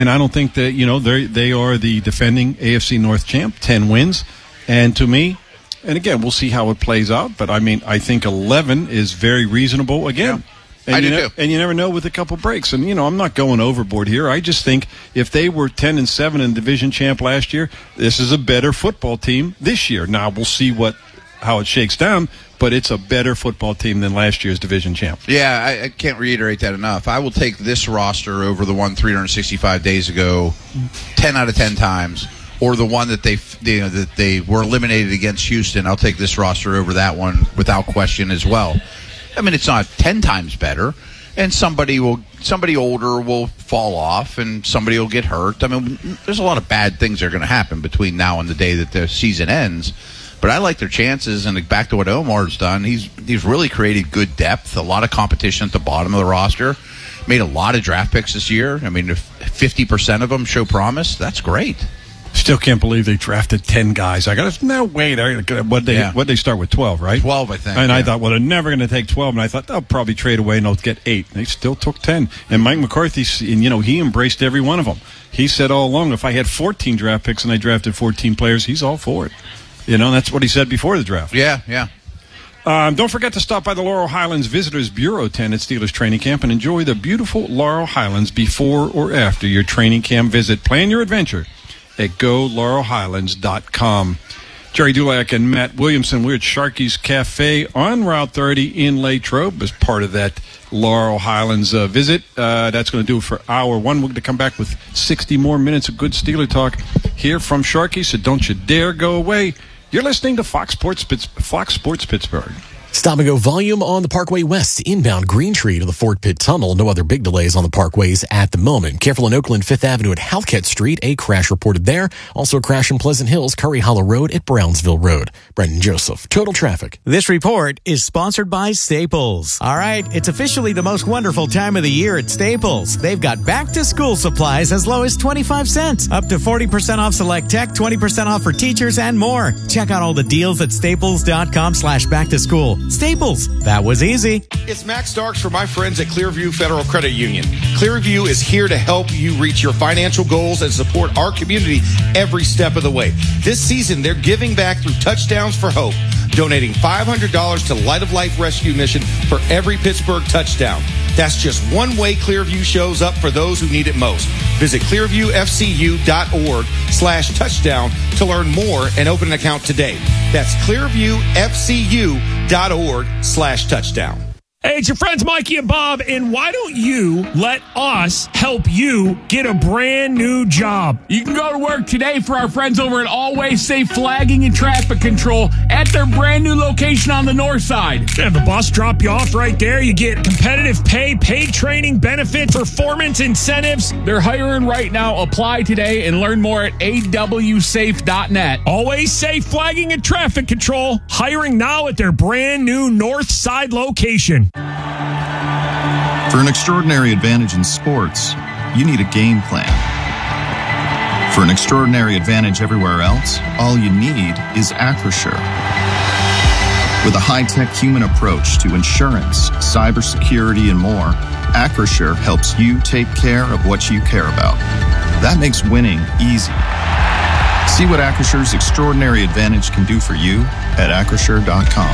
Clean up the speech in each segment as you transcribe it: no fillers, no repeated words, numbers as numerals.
And I don't think that, they are the defending AFC North champ, 10 wins. And to me, and again, we'll see how it plays out, but I think 11 is very reasonable again. Yeah, I do too. And you never know with a couple breaks. And, I'm not going overboard here. I just think if they were 10-7 and division champ last year, this is a better football team this year. Now, we'll see how it shakes down, but it's a better football team than last year's division champ. Yeah, I can't reiterate that enough. I will take this roster over the one 365 days ago 10 out of 10 times, or the one that they were eliminated against Houston. I'll take this roster over that one without question as well. I mean, it's not 10 times better, and somebody older will fall off, and somebody will get hurt. I mean, there's a lot of bad things that are going to happen between now and the day that the season ends. But I like their chances, and back to what Omar's done, he's really created good depth, a lot of competition at the bottom of the roster, made a lot of draft picks this year. I mean, if 50% of them show promise, that's great. Still can't believe they drafted 10 guys. What'd they start with, 12, right? 12, I think. And I thought, well, they're never going to take 12, and I thought they'll probably trade away and they'll get 8. They still took 10. And Mike McCarthy, he embraced every one of them. He said all along, if I had 14 draft picks and I drafted 14 players, he's all for it. That's what he said before the draft. Yeah. Don't forget to stop by the Laurel Highlands Visitors Bureau tent at Steelers Training Camp and enjoy the beautiful Laurel Highlands before or after your training camp visit. Plan your adventure at GoLaurelHighlands.com. Jerry Dulac and Matt Williamson, we're at Sharky's Cafe on Route 30 in Latrobe as part of that Laurel Highlands visit. That's going to do it for hour one. We're going to come back with 60 more minutes of good Steeler talk here from Sharky, so don't you dare go away. You're listening to Fox Sports Pittsburgh. Stop and go volume on the Parkway West, inbound Green Tree to the Fort Pitt Tunnel. No other big delays on the parkways at the moment. Careful in Oakland, 5th Avenue at Halkett Street. A crash reported there. Also a crash in Pleasant Hills, Curry Hollow Road at Brownsville Road. Brendan Joseph, Total Traffic. This report is sponsored by Staples. All right, it's officially the most wonderful time of the year at Staples. They've got back-to-school supplies as low as 25 cents. Up to 40% off select tech, 20% off for teachers, and more. Check out all the deals at staples.com/back-to-school. Staples. That was easy. It's Max Starks for my friends at Clearview Federal Credit Union. Clearview is here to help you reach your financial goals and support our community every step of the way. This season, they're giving back through Touchdowns for Hope, donating $500 to Light of Life Rescue Mission for every Pittsburgh touchdown. That's just one way Clearview shows up for those who need it most. Visit clearviewfcu.org/touchdown to learn more and open an account today. That's clearviewfcu.org/touchdown. Hey, it's your friends Mikey and Bob, and why don't you let us help you get a brand new job? You can go to work today for our friends over at Always Safe Flagging and Traffic Control at their brand new location on the north side. Have the bus drop you off right there. You get competitive pay, paid training, benefit, performance incentives. They're hiring right now. Apply today and learn more at awsafe.net. Always Safe Flagging and Traffic Control, hiring now at their brand new north side location. For an extraordinary advantage in sports, you need a game plan. For an extraordinary advantage everywhere else, all you need is Acrisure. With a high-tech human approach to insurance, cybersecurity, and more, Acrisure helps you take care of what you care about. That makes winning easy. See what Acrisure's extraordinary advantage can do for you at Acrisure.com.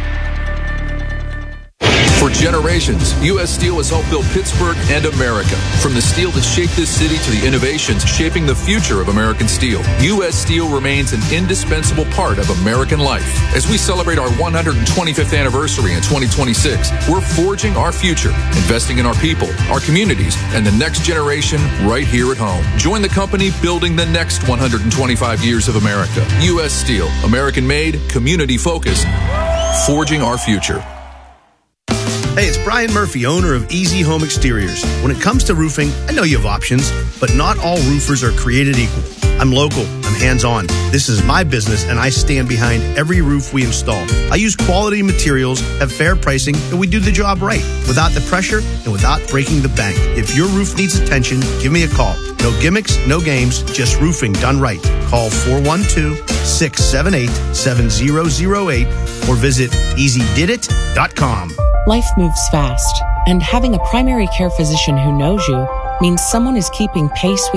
For generations, U.S. Steel has helped build Pittsburgh and America. From the steel that shaped this city to the innovations shaping the future of American steel, U.S. Steel remains an indispensable part of American life. As we celebrate our 125th anniversary in 2026, we're forging our future, investing in our people, our communities, and the next generation right here at home. Join the company building the next 125 years of America. U.S. Steel, American-made, community-focused, forging our future. Hey, it's Brian Murphy, owner of Easy Home Exteriors. When it comes to roofing, I know you have options, but not all roofers are created equal. I'm local. I'm hands-on. This is my business, and I stand behind every roof we install. I use quality materials, have fair pricing, and we do the job right, without the pressure and without breaking the bank. If your roof needs attention, give me a call. No gimmicks, no games, just roofing done right. Call 412-678-7008 or visit EasyDidIt.com. Life moves fast, and having a primary care physician who knows you means someone is keeping pace with